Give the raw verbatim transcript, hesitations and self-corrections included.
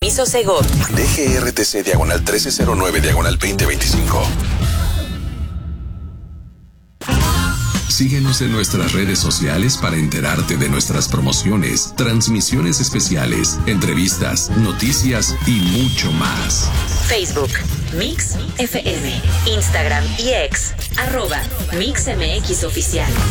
Piso Segov. D G R T C diagonal trece cero nueve diagonal veinte veinticinco. Síguenos en nuestras redes sociales para enterarte de nuestras promociones, transmisiones especiales, entrevistas, noticias y mucho más. Facebook, Mix F M. Instagram y X, arroba Mix M X Oficial.